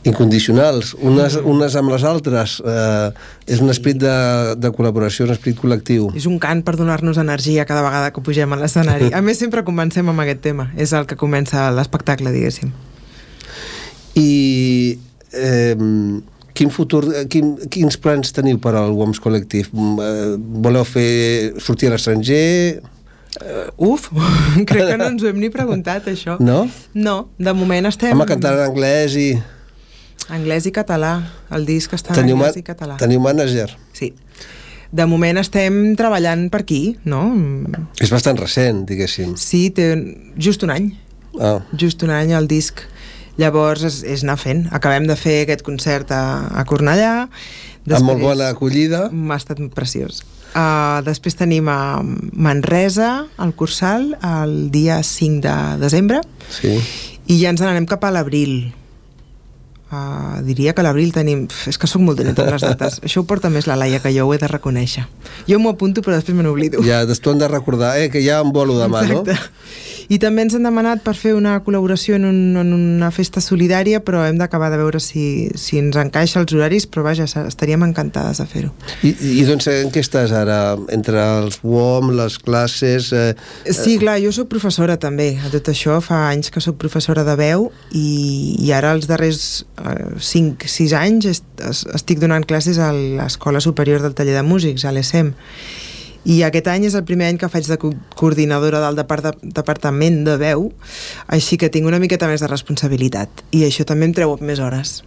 incondicionals, unes amb les altres. És un esperit de col·laboració, un esperit col·lectiu. És un cant per donar-nos energia cada vegada que pugem a l'escenari. A més, sempre comencem amb aquest tema. És el que comença l'espectacle, diguéssim. I quin futur, quins plans teniu per al WOMS Col·lectiu? Voleu sortir a l'estranger? Crec que no ens ho hem ni preguntat, això. No? No, de moment estem... Home, cantar en anglès i... Anglès i català. El disc està en anglès i català. Teniu mànager? Sí. De moment estem treballant per aquí, no? És bastant recent, diguéssim. Sí, té just un any. Just un any el disc. Llavors és anar fent. Acabem de fer aquest concert a Cornellà. Amb molt bona acollida. M'ha estat preciós. Després tenim a Manresa, al Cursal, el dia 5 de desembre. Sí. I ja ens n'anem cap a l'abril. Diria que a l'abril tenim... És que soc molt dolenta amb les dates. Això ho porta més la Laia, que jo ho he de reconèixer. Jo m'ho apunto, però després me n'oblido. Ja, t'ho han de recordar, que hi ha un bolo demà, exacte. No? I també ens han demanat per fer una col·laboració en una festa solidària, però hem d'acabar de veure si ens encaixa els horaris, però vaja, estaríem encantades de fer-ho. I doncs en què estàs ara? Entre els WOM, les classes... Sí, clar, jo soc professora també, a tot això. Fa anys que soc professora de veu i ara els darrers 5-6 anys estic donant classes a l'Escola Superior del Taller de Músics, a l'ESEM. I aquest any és el primer any que faig de coordinadora del departament de veu, així que tinc una miqueta més de responsabilitat. I això també em treu més hores.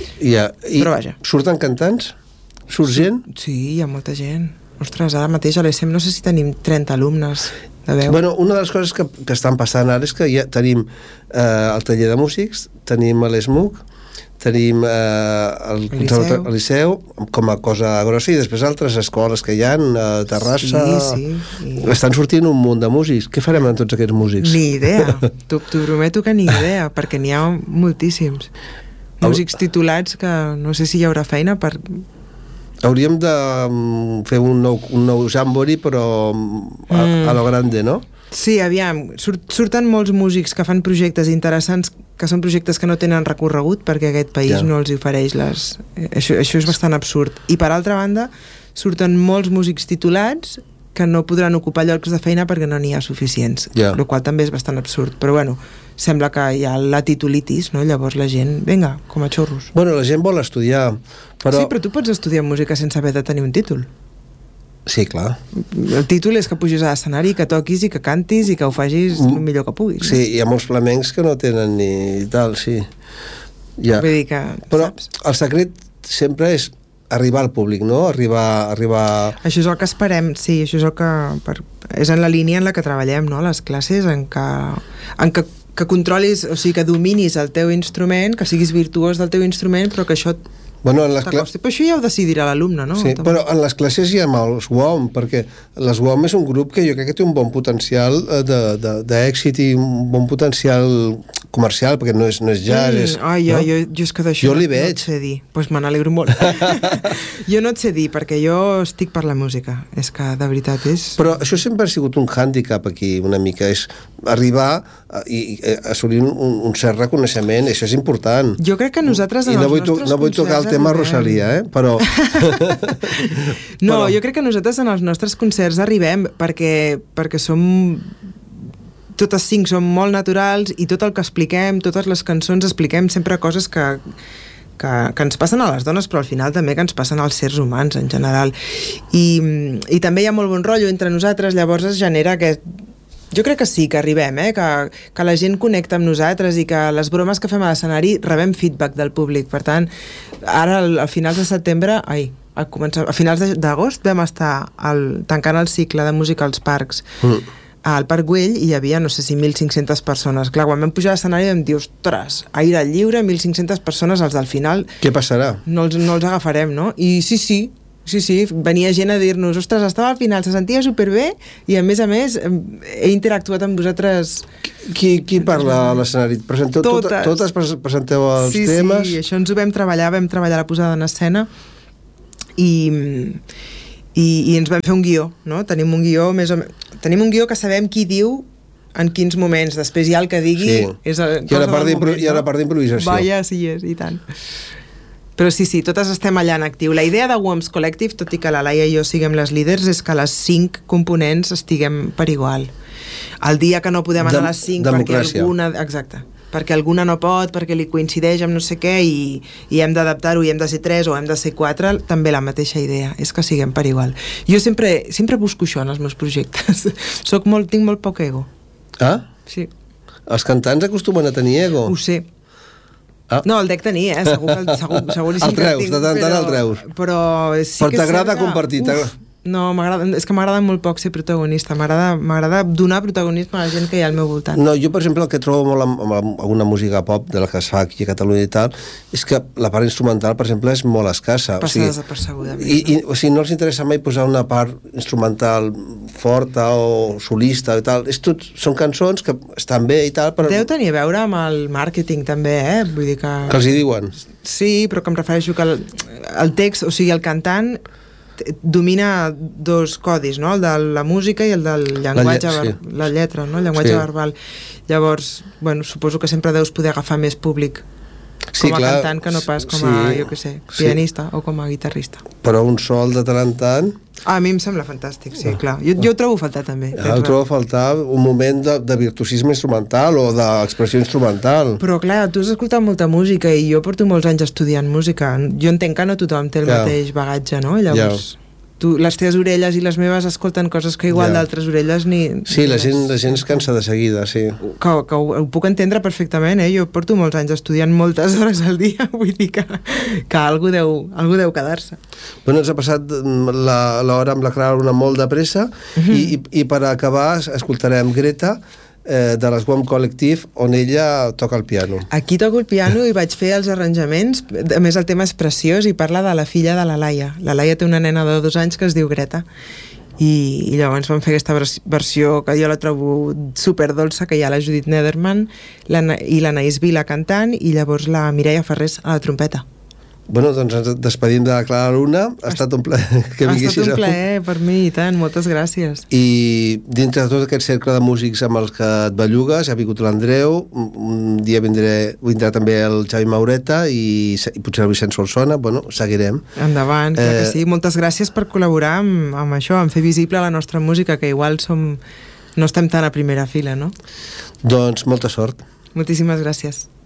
Però vaja. Surten cantants? Surt gent? Sí, hi ha molta gent. Ostres, ara mateix a l'ESEM no sé si tenim 30 alumnes de veu. Bueno, una de les coses que estan passant ara és que ja tenim el taller de músics, tenim l'ESMUC, tenim el Liceu com a cosa grossa i després altres escoles que hi ha a Terrassa. Sí. Estan sortint un munt de músics. Què farem amb tots aquests músics? Ni idea. T'ho prometo que ni idea, perquè n'hi ha moltíssims. Músics titulats que no sé si hi haurà feina per... Hauríem de fer un nou Jamboree, però a lo grande, no? Sí, aviam, surten molts músics que fan projectes interessants, que són projectes que no tenen recorregut perquè aquest país no els ofereix Això és bastant absurd. I per altra banda, surten molts músics titulats que no podran ocupar llocs de feina perquè no n'hi ha suficients, el qual també és bastant absurd. Però bueno, sembla que hi ha la titulitis, no? Llavors la gent, vinga, com a xorros. Bueno, la gent vol estudiar, però... Sí, però tu pots estudiar música sense haver de tenir un títol. Sí, clar. El títol és que pugis a l'escenari, que toquis i que cantis i que ho facis el millor que puguis. Sí, hi ha molts flamencs que no tenen ni tal, sí. Vull dir que, però saps? El secret sempre és arribar al públic, no? Arribar... Això és el que esperem, sí, això és el que... És en la línia en la que treballem, no? Les classes en que controlis, o sigui, que dominis el teu instrument, que siguis virtuós del teu instrument, però que això... Bueno, però això ja ho decidirà l'alumne, no? Sí, però en les classes hi ha els WOM, perquè les WOM és un grup que jo crec que té un bon potencial d'èxit i un bon potencial comercial, perquè no és jazz. Jo és que d'això no et sé dir. Doncs me n'alegro molt. Jo no et sé dir, perquè jo estic per la música. És que, de veritat, és... Però això sempre ha sigut un hàndicap aquí, una mica. És arribar i assolir un cert reconeixement. Això és important. Jo crec que nosaltres en els nostres concerts... No vull tocar el tema Rosalia, però... No, jo crec que nosaltres en els nostres concerts arribem perquè som... Totes 5 som molt naturals i tot el que expliquem, totes les cançons, expliquem sempre coses que ens passen a les dones, però al final també que ens passen als éssers humans en general. I també hi ha molt bon rotllo entre nosaltres, llavors es genera aquest... Jo crec que sí, que arribem, que la gent connecta amb nosaltres i que les bromes que fem a l'escenari rebem feedback del públic. Per tant, ara a finals de setembre, a finals d'agost vam estar tancant el cicle de música als parcs. Al Parc Güell hi havia, no sé si 1.500 persones. Clar, quan vam pujar a l'escenari vam dir, ostres, aire lliure, 1.500 persones, els del final... Què passarà? No els agafarem, no? I sí, venia gent a dir-nos, ostres, estava al final, se sentia superbé i a més, he interactuat amb vosaltres... Qui parla a l'escenari? Totes presenteu els temes? Sí, això ens ho vam treballar la posada en escena i ens vam fer un guió, no? Tenim un guió que sabem qui diu en quins moments. Després ja el que digui és hi ha una part d'improvisació. Vaja, sí és, i tant. Però sí, totes estem allà en actiu. La idea de Worms Collective, tot i que la Laia i jo siguem les líders, és que les 5 components estiguem per igual. El dia que no podem anar a les 5 perquè alguna no pot, perquè li coincideix amb no sé què i hem d'adaptar-ho i hem de ser 3 o hem de ser 4, també la mateixa idea, és que siguem per igual. Jo sempre busco això en els meus projectes. Tinc molt poc ego. Ah? Sí. Els cantants acostumen a tenir ego? Ho sé. No, el dec tenir, seguríssim que el tinc. De tant el treus. Però sí que t'agrada compartir. No, és que m'agrada molt poc ser protagonista. M'agrada donar protagonisme a la gent que hi ha al meu voltant. No, jo, per exemple, el que trobo molt amb alguna música pop de la que es fa aquí a Catalunya i tal, és que la part instrumental, per exemple, és molt escassa. Passa desapercebuda. O sigui, no els interessa mai posar una part instrumental forta o solista i tal. Són cançons que estan bé i tal, però... Deu tenir a veure amb el màrqueting, també, Vull dir que... Que els hi diuen? Sí, però que em refereixo que el text, o sigui, el cantant domina 2 codis, no? El de la música i el del llenguatge, la lletra, no? El llenguatge verbal. Llavors, suposo que sempre deus poder agafar més públic com a cantant que no pas com a, jo què sé, pianista o com a guitarrista. Però un sol de tant en tant... A mi em sembla fantàstic, sí, clar. Jo ho trobo a faltar, també. Ho trobo a faltar un moment de virtuosisme instrumental o d'expressió instrumental. Però, clar, tu has escoltat molta música i jo porto molts anys estudiant música. Jo entenc que no tothom té el mateix bagatge, no? Llavors... les teves orelles i les meves escolten coses que igual d'altres orelles ni... Sí, la gent es cansa de seguida, sí. Que ho puc entendre perfectament, Jo porto molts anys estudiant moltes hores al dia, vull dir que algú deu quedar-se. Bueno, ens ha passat l'hora amb la Clara Luna molt de pressa i per acabar escoltarem Greta, de les Worms Collective, on ella toca el piano. Aquí toco el piano i vaig fer els arranjaments. A més, el tema és preciós i parla de la filla de la Laia. La Laia té una nena de 2 anys que es diu Greta i llavors vam fer aquesta versió que jo la trobo superdolça, que hi ha la Judith Nederman i l'Anaïs Vila cantant i llavors la Mireia Ferrés a la trompeta. Bueno, doncs ens despedim de la Clara Luna. Ha estat un plaer que vinguessis. Ha estat un plaer per mi, i tant, moltes gràcies. I dintre de tot aquest cercle de músics amb els que et bellugues, ha vingut l'Andreu, un dia vindrà també el Xavi Maureta i potser el Vicenç Solsona. Bueno, seguirem. Endavant, clar que sí. Moltes gràcies per col·laborar amb això, amb fer visible la nostra música, que igual no estem tan a primera fila, no? Doncs molta sort. Moltíssimes gràcies.